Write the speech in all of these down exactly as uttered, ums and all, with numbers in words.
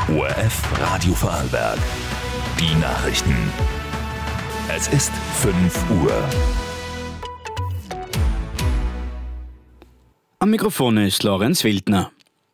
O R F Radio Vorarlberg. Die Nachrichten. Es ist fünf Uhr. Am Mikrofon ist Lorenz Wildner.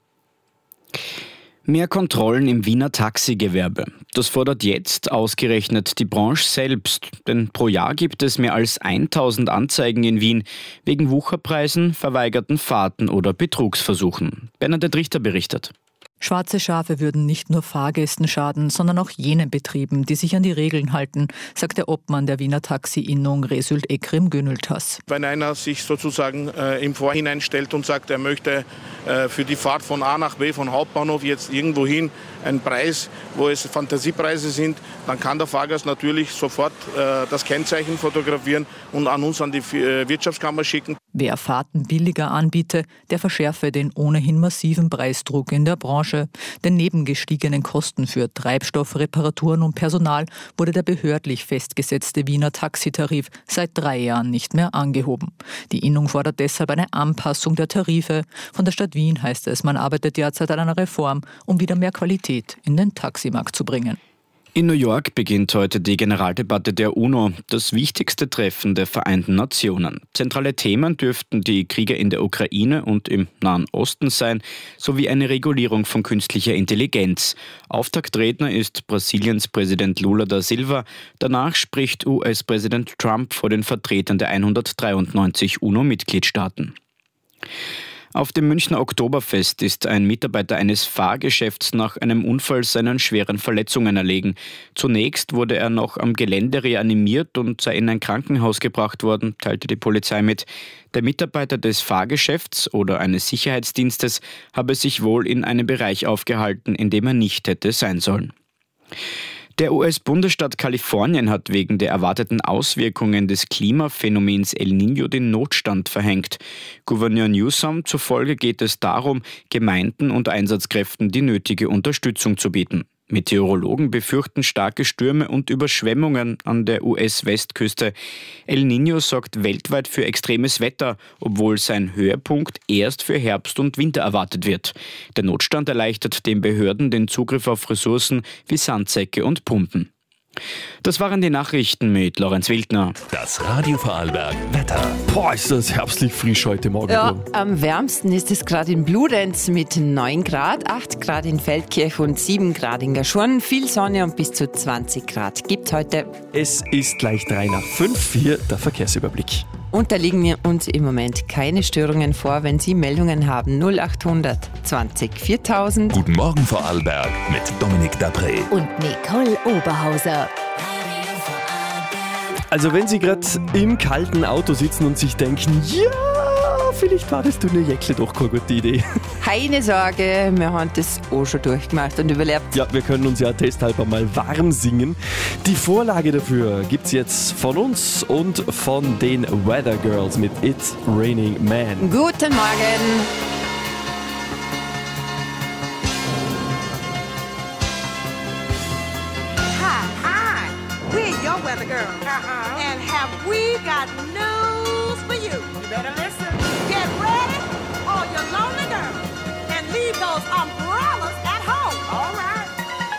Mehr Kontrollen im Wiener Taxigewerbe. Das fordert jetzt ausgerechnet die Branche selbst. Denn pro Jahr gibt es mehr als tausend Anzeigen in Wien wegen Wucherpreisen, verweigerten Fahrten oder Betrugsversuchen. Bernadette Richter berichtet. Schwarze Schafe würden nicht nur Fahrgästen schaden, sondern auch jenen Betrieben, die sich an die Regeln halten, sagt der Obmann der Wiener Taxi-Innung Result Ekrem Gönültas. Wenn einer sich sozusagen äh, im Vorhinein stellt und sagt, er möchte äh, für die Fahrt von A nach B, von Hauptbahnhof jetzt irgendwo hin, einen Preis, wo es Fantasiepreise sind, dann kann der Fahrgast natürlich sofort äh, das Kennzeichen fotografieren und an uns, an die äh, Wirtschaftskammer schicken. Wer Fahrten billiger anbiete, der verschärfe den ohnehin massiven Preisdruck in der Branche. Denn neben gestiegenen Kosten für Treibstoff, Reparaturen und Personal wurde der behördlich festgesetzte Wiener Taxitarif seit drei Jahren nicht mehr angehoben. Die Innung fordert deshalb eine Anpassung der Tarife. Von der Stadt Wien heißt es, man arbeitet derzeit an einer Reform, um wieder mehr Qualität in den Taximarkt zu bringen. In New York beginnt heute die Generaldebatte der UNO, das wichtigste Treffen der Vereinten Nationen. Zentrale Themen dürften die Kriege in der Ukraine und im Nahen Osten sein, sowie eine Regulierung von künstlicher Intelligenz. Auftaktredner ist Brasiliens Präsident Lula da Silva. Danach spricht U S-Präsident Trump vor den Vertretern der hundertdreiundneunzig UNO-Mitgliedstaaten. Auf dem Münchner Oktoberfest ist ein Mitarbeiter eines Fahrgeschäfts nach einem Unfall seinen schweren Verletzungen erlegen. Zunächst wurde er noch am Gelände reanimiert und sei in ein Krankenhaus gebracht worden, teilte die Polizei mit. Der Mitarbeiter des Fahrgeschäfts oder eines Sicherheitsdienstes habe sich wohl in einem Bereich aufgehalten, in dem er nicht hätte sein sollen. Der U S-Bundesstaat Kalifornien hat wegen der erwarteten Auswirkungen des Klimaphänomens El Niño den Notstand verhängt. Gouverneur Newsom zufolge geht es darum, Gemeinden und Einsatzkräften die nötige Unterstützung zu bieten. Meteorologen befürchten starke Stürme und Überschwemmungen an der U S-Westküste. El Niño sorgt weltweit für extremes Wetter, obwohl sein Höhepunkt erst für Herbst und Winter erwartet wird. Der Notstand erleichtert den Behörden den Zugriff auf Ressourcen wie Sandsäcke und Pumpen. Das waren die Nachrichten mit Lorenz Wildner. Das Radio Vorarlberg Wetter. Boah, ist das herbstlich frisch heute Morgen. Ja, am wärmsten ist es gerade in Bludenz mit neun Grad, acht Grad in Feldkirch und sieben Grad in Gaschurn. Viel Sonne und bis zu zwanzig Grad gibt heute. Es ist gleich drei nach fünf, hier der Verkehrsüberblick. Und da liegen uns im Moment keine Störungen vor. Wenn Sie Meldungen haben, null acht hundert zwanzig viertausend. Guten Morgen Vorarlberg mit Dominik Dapré. Und Nicole Oberhauser. Also wenn Sie gerade im kalten Auto sitzen und sich denken, ja, vielleicht war das eine Jäckle doch keine gute Idee. Keine Sorge, wir haben das auch schon durchgemacht und überlebt. Ja, wir können uns ja testhalber mal warm singen. Die Vorlage dafür gibt's jetzt von uns und von den Weather Girls mit It's Raining Man. Guten Morgen. Hi, hi, we're your weather girls. Uh-huh. And have we got news for you? You better listen. Get ready, all your lonely girls, and leave those umbrellas